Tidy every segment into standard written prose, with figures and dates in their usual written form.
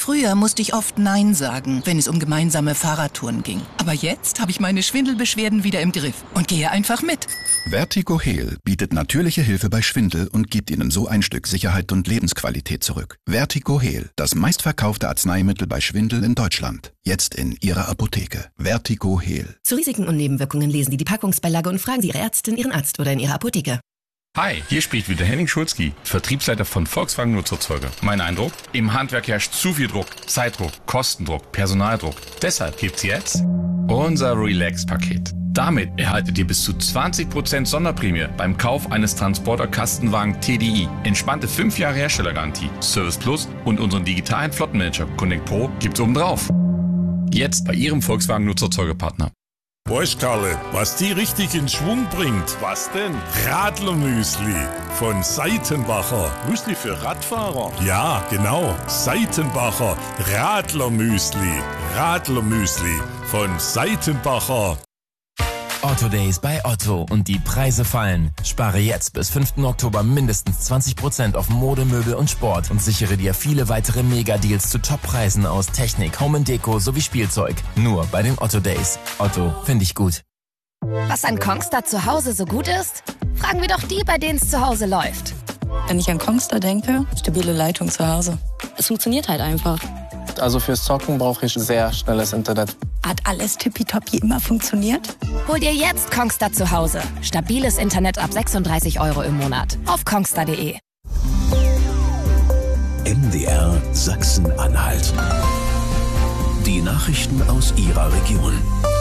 Früher musste ich oft Nein sagen, wenn es um gemeinsame Fahrradtouren ging. Aber jetzt habe ich meine Schwindelbeschwerden wieder im Griff und gehe einfach mit. Vertigo-Heal bietet natürliche Hilfe bei Schwindel und gibt Ihnen so ein Stück Sicherheit und Lebensqualität zurück. Vertigo-Heal, das meistverkaufte Arzneimittel bei Schwindel in Deutschland. Jetzt in Ihrer Apotheke. Vertigo-Heal. Zu Risiken und Nebenwirkungen lesen Sie die Packungsbeilage und fragen Sie Ihre Ärztin, Ihren Arzt oder in Ihrer Apotheke. Hi, hier spricht wieder Henning Schulzki, Vertriebsleiter von Volkswagen Nutzerzeuger. Mein Eindruck? Im Handwerk herrscht zu viel Druck, Zeitdruck, Kostendruck, Personaldruck. Deshalb gibt's jetzt unser Relax-Paket. Damit erhaltet ihr bis zu 20% Sonderprämie beim Kauf eines Transporter-Kastenwagen TDI. Entspannte 5 Jahre Herstellergarantie, Service Plus und unseren digitalen Flottenmanager Connect Pro gibt's obendrauf. Jetzt bei Ihrem Volkswagen Nutzerzeugerpartner. Weißt Karle, was die richtig in Schwung bringt? Was denn? Radlermüsli von Seitenbacher. Müsli für Radfahrer? Ja, genau. Seitenbacher Radlermüsli. Radlermüsli von Seitenbacher. Otto Days bei Otto und die Preise fallen. Spare jetzt bis 5. Oktober mindestens 20% auf Mode, Möbel und Sport und sichere dir viele weitere Mega-Deals zu Top-Preisen aus Technik, Home & Deko sowie Spielzeug. Nur bei den Otto Days. Otto, finde ich gut. Was an Kongstar zu Hause so gut ist? Fragen wir doch die, bei denen es zu Hause läuft. Wenn ich an Kongstar denke, stabile Leitung zu Hause. Es funktioniert halt einfach. Also fürs Zocken brauche ich sehr schnelles Internet. Hat alles tippitoppi immer funktioniert? Hol dir jetzt Kongstar zu Hause. Stabiles Internet ab 36 € im Monat. Auf kongstar.de. MDR Sachsen-Anhalt. Die Nachrichten aus Ihrer Region.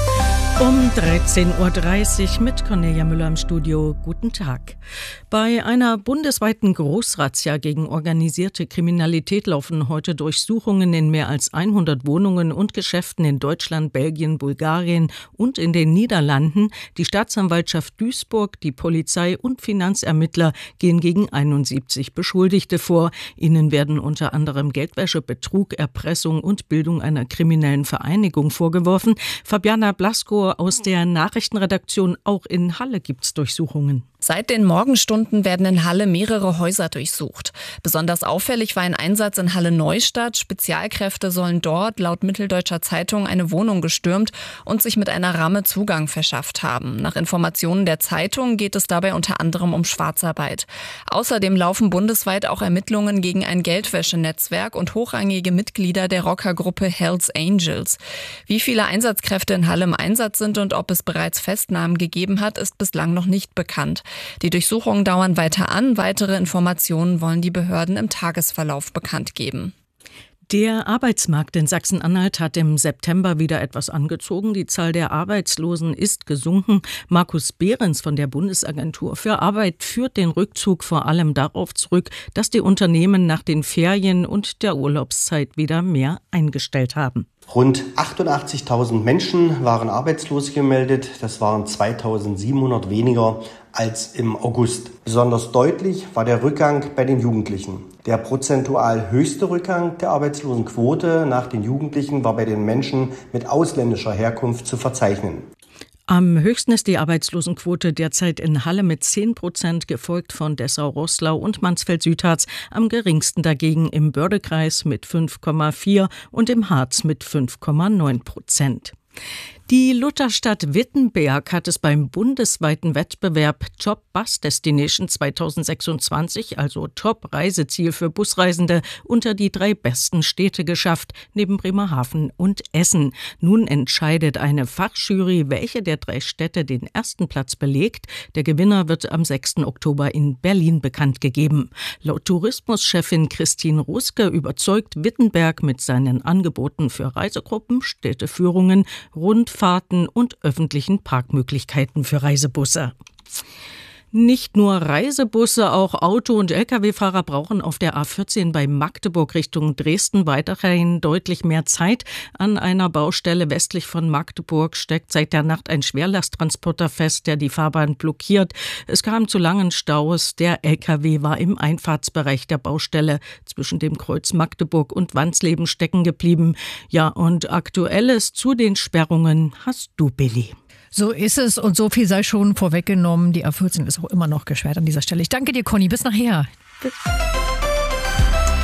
Um 13.30 Uhr mit Cornelia Müller im Studio. Guten Tag. Bei einer bundesweiten Großrazzia gegen organisierte Kriminalität laufen heute Durchsuchungen in mehr als 100 Wohnungen und Geschäften in Deutschland, Belgien, Bulgarien und in den Niederlanden. Die Staatsanwaltschaft Duisburg, die Polizei und Finanzermittler gehen gegen 71 Beschuldigte vor. Ihnen werden unter anderem Geldwäsche, Betrug, Erpressung und Bildung einer kriminellen Vereinigung vorgeworfen. Fabiana Blasko aus der Nachrichtenredaktion. Auch in Halle gibt's Durchsuchungen. Seit den Morgenstunden werden in Halle mehrere Häuser durchsucht. Besonders auffällig war ein Einsatz in Halle-Neustadt. Spezialkräfte sollen dort laut Mitteldeutscher Zeitung eine Wohnung gestürmt und sich mit einer Ramme Zugang verschafft haben. Nach Informationen der Zeitung geht es dabei unter anderem um Schwarzarbeit. Außerdem laufen bundesweit auch Ermittlungen gegen ein Geldwäschenetzwerk und hochrangige Mitglieder der Rockergruppe Hells Angels. Wie viele Einsatzkräfte in Halle im Einsatz sind und ob es bereits Festnahmen gegeben hat, ist bislang noch nicht bekannt. Die Durchsuchungen dauern weiter an. Weitere Informationen wollen die Behörden im Tagesverlauf bekannt geben. Der Arbeitsmarkt in Sachsen-Anhalt hat im September wieder etwas angezogen. Die Zahl der Arbeitslosen ist gesunken. Markus Behrens von der Bundesagentur für Arbeit führt den Rückzug vor allem darauf zurück, dass die Unternehmen nach den Ferien und der Urlaubszeit wieder mehr eingestellt haben. Rund 88.000 Menschen waren arbeitslos gemeldet. Das waren 2.700 weniger als im August. Besonders deutlich war der Rückgang bei den Jugendlichen. Der prozentual höchste Rückgang der Arbeitslosenquote nach den Jugendlichen war bei den Menschen mit ausländischer Herkunft zu verzeichnen. Am höchsten ist die Arbeitslosenquote derzeit in Halle mit 10%, gefolgt von Dessau-Roßlau und Mansfeld-Südharz. Am geringsten dagegen im Bördekreis mit 5,4% und im Harz mit 5,9%. Die Lutherstadt Wittenberg hat es beim bundesweiten Wettbewerb Top Bus Destination 2026, also Top-Reiseziel für Busreisende, unter die 3 besten Städte geschafft, neben Bremerhaven und Essen. Nun entscheidet eine Fachjury, welche der 3 Städte den ersten Platz belegt. Der Gewinner wird am 6. Oktober in Berlin bekannt gegeben. Laut Tourismuschefin Christine Ruske überzeugt Wittenberg mit seinen Angeboten für Reisegruppen, Städteführungen, Rundfahrten und öffentlichen Parkmöglichkeiten für Reisebusse. Nicht nur Reisebusse, auch Auto- und Lkw-Fahrer brauchen auf der A14 bei Magdeburg Richtung Dresden weiterhin deutlich mehr Zeit. An einer Baustelle westlich von Magdeburg steckt seit der Nacht ein Schwerlasttransporter fest, der die Fahrbahn blockiert. Es kam zu langen Staus. Der Lkw war im Einfahrtsbereich der Baustelle zwischen dem Kreuz Magdeburg und Wansleben stecken geblieben. Ja, und Aktuelles zu den Sperrungen hast du, Billy. So ist es und so viel sei schon vorweggenommen. Die A14 ist auch immer noch gesperrt an dieser Stelle. Ich danke dir, Conny. Bis nachher.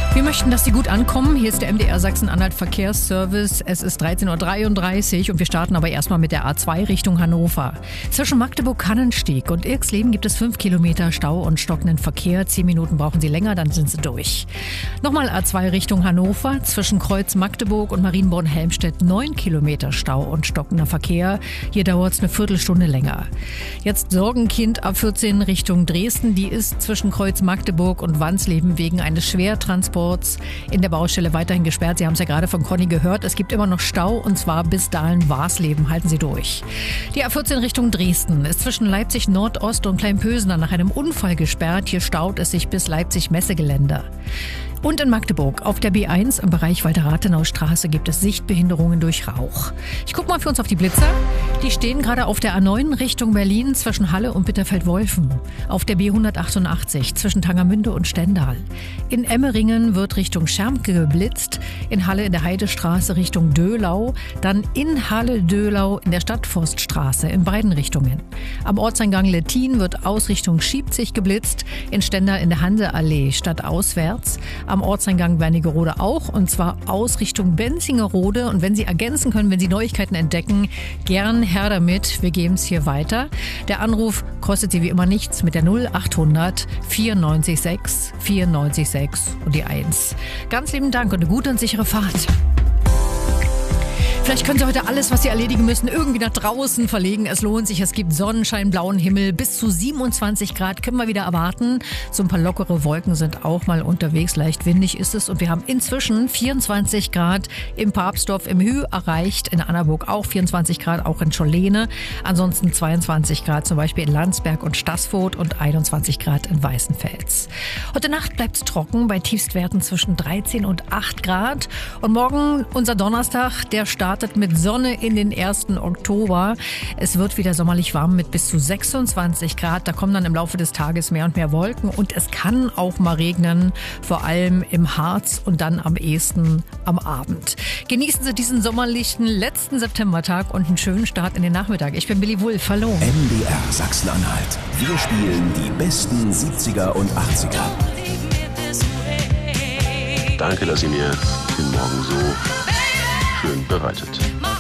Wir möchten, dass Sie gut ankommen. Hier ist der MDR Sachsen-Anhalt Verkehrsservice. Es ist 13.33 Uhr und wir starten aber erstmal mit der A2 Richtung Hannover. Zwischen Magdeburg-Kannensteg und Irxleben gibt es 5 Kilometer Stau und stockenden Verkehr. 10 Minuten brauchen Sie länger, dann sind Sie durch. Nochmal A2 Richtung Hannover. Zwischen Kreuz Magdeburg und Marienborn-Helmstedt 9 Kilometer Stau und stockender Verkehr. Hier dauert es eine Viertelstunde länger. Jetzt Sorgenkind A14 Richtung Dresden. Die ist zwischen Kreuz Magdeburg und Wansleben wegen eines Schwertransports in der Baustelle weiterhin gesperrt. Sie haben es ja gerade von Conny gehört. Es gibt immer noch Stau und zwar bis Dahlen-Warsleben. Halten Sie durch. Die A14 Richtung Dresden ist zwischen Leipzig Nordost und Kleinpösener nach einem Unfall gesperrt. Hier staut es sich bis Leipzig-Messegelände. Und in Magdeburg auf der B1 im Bereich Walter-Rathenau-Straße gibt es Sichtbehinderungen durch Rauch. Ich gucke mal für uns auf die Blitzer. Die stehen gerade auf der A9 Richtung Berlin zwischen Halle und Bitterfeld-Wolfen. Auf der B188 zwischen Tangermünde und Stendal. In Emmeringen wird Richtung Schermke geblitzt. In Halle in der Heidestraße Richtung Döhlau. Dann in Halle-Döhlau in der Stadtforststraße in beiden Richtungen. Am Ortseingang Lettin wird aus Richtung Schiebzig geblitzt. In Stendal in der Hanseallee stadtauswärts. Am Ortseingang Wernigerode auch, und zwar aus Richtung Benzingerode. Und wenn Sie ergänzen können, wenn Sie Neuigkeiten entdecken, gern her damit. Wir geben es hier weiter. Der Anruf kostet Sie wie immer nichts mit der 0800 94 6 und die 1. Ganz lieben Dank und eine gute und sichere Fahrt. Vielleicht können Sie heute alles, was Sie erledigen müssen, irgendwie nach draußen verlegen. Es lohnt sich. Es gibt Sonnenschein, blauen Himmel. Bis zu 27 Grad können wir wieder erwarten. So ein paar lockere Wolken sind auch mal unterwegs. Leicht windig ist es. Und wir haben inzwischen 24 Grad im Papstdorf im Hü erreicht. In Annaburg auch 24 Grad, auch in Scholene. Ansonsten 22 Grad zum Beispiel in Landsberg und Staßfurt und 21 Grad in Weißenfels. Heute Nacht bleibt es trocken bei Tiefstwerten zwischen 13 und 8 Grad. Und morgen unser Donnerstag, der startet mit Sonne in den 1. Oktober. Es wird wieder sommerlich warm mit bis zu 26 Grad. Da kommen dann im Laufe des Tages mehr und mehr Wolken und es kann auch mal regnen, vor allem im Harz und dann am ehesten am Abend. Genießen Sie diesen sommerlichen letzten Septembertag und einen schönen Start in den Nachmittag. Ich bin Billy Wulff. Hallo. MDR Sachsen-Anhalt. Wir spielen die besten 70er und 80er. Danke, dass ihr mir den Morgen so schön bereitet.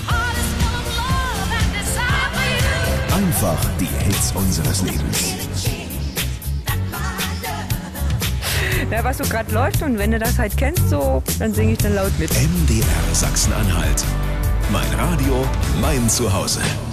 Einfach die Hits unseres Lebens. Ja, was so gerade läuft und wenn du das halt kennst, so, dann singe ich dann laut mit. MDR Sachsen-Anhalt. Mein Radio, mein Zuhause.